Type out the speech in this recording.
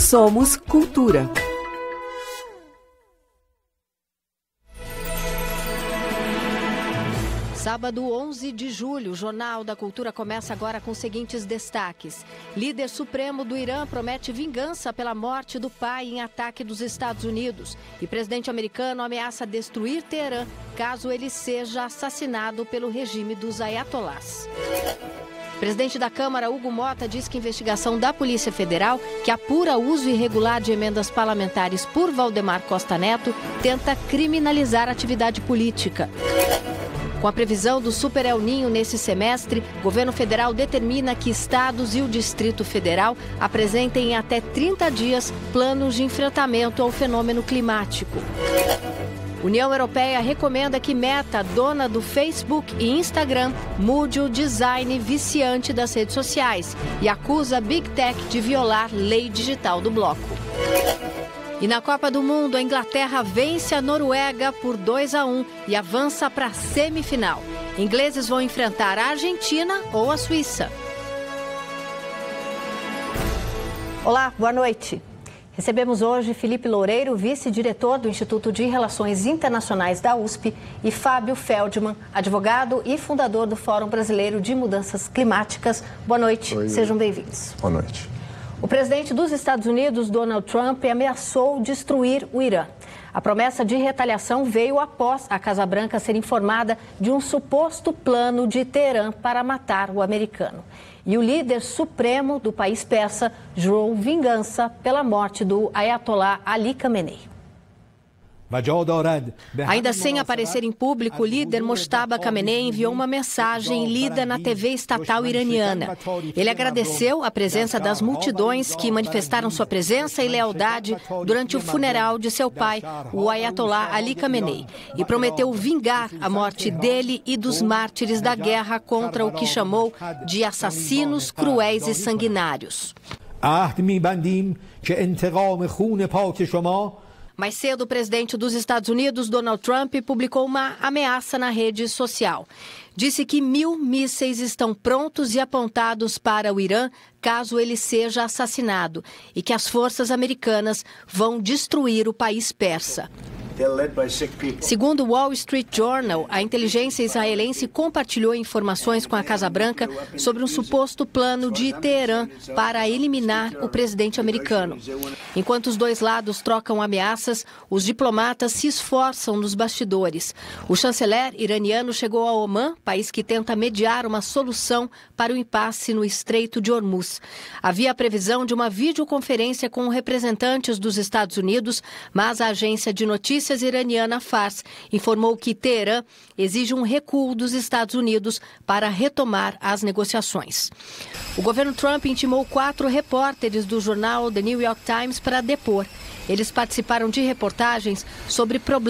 Somos Cultura. Sábado 11 de julho, o Jornal da Cultura começa agora com os seguintes destaques. Líder supremo do Irã promete vingança pela morte do pai em ataque dos Estados Unidos. E presidente americano ameaça destruir Teherã caso ele seja assassinado pelo regime dos ayatolás. Presidente da Câmara, Hugo Mota, diz que a investigação da Polícia Federal, que apura o uso irregular de emendas parlamentares por Valdemar Costa Neto, tenta criminalizar a atividade política. Com a previsão do Super El Niño nesse semestre, o governo federal determina que estados e o Distrito Federal apresentem em até 30 dias planos de enfrentamento ao fenômeno climático. União Europeia recomenda que Meta, dona do Facebook e Instagram, mude o design viciante das redes sociais e acusa a Big Tech de violar lei digital do bloco. E na Copa do Mundo, a Inglaterra vence a Noruega por 2-1 e avança para a semifinal. Ingleses vão enfrentar a Argentina ou a Suíça. Olá, boa noite. Recebemos hoje Felipe Loureiro, vice-diretor do Instituto de Relações Internacionais da USP, e Fábio Feldman, advogado e fundador do Fórum Brasileiro de Mudanças Climáticas. Boa noite, sejam bem-vindos. Boa noite. O presidente dos Estados Unidos, Donald Trump, ameaçou destruir o Irã. A promessa de retaliação veio após a Casa Branca ser informada de um suposto plano de Teherã para matar o americano. E o líder supremo do país persa jurou vingança pela morte do Ayatollah Ali Khamenei. Ainda sem aparecer em público, o líder Mojtaba Khamenei enviou uma mensagem lida na TV estatal iraniana. Ele agradeceu a presença das multidões que manifestaram sua presença e lealdade durante o funeral de seu pai, o Ayatollah Ali Khamenei, e prometeu vingar a morte dele e dos mártires da guerra contra o que chamou de assassinos cruéis e sanguinários. Mais cedo, o presidente dos Estados Unidos, Donald Trump, publicou uma ameaça na rede social. Disse que 1.000 mísseis estão prontos e apontados para o Irã caso ele seja assassinado e que as forças americanas vão destruir o país persa. Segundo o Wall Street Journal, a inteligência israelense compartilhou informações com a Casa Branca sobre um suposto plano de Teherã para eliminar o presidente americano. Enquanto os dois lados trocam ameaças, os diplomatas se esforçam nos bastidores. O chanceler iraniano chegou a Omã, país que tenta mediar uma solução para o impasse no Estreito de Hormuz. Havia a previsão de uma videoconferência com representantes dos Estados Unidos, mas a agência de notícias iraniana Fars informou que Teherã exige um recuo dos Estados Unidos para retomar as negociações. O governo Trump intimou 4 repórteres do jornal The New York Times para depor. Eles participaram de reportagens sobre problemas